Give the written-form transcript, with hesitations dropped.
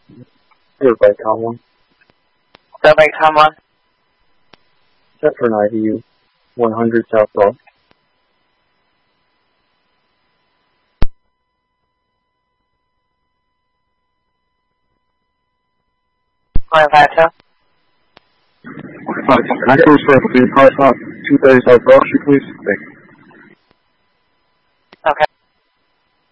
Everybody, Tom 1. Everybody, Tom 1. Set for an IVU, 100 southwest. Going 5-2. Can I cruise for a clear car stop, 230 southwest, please? Thanks.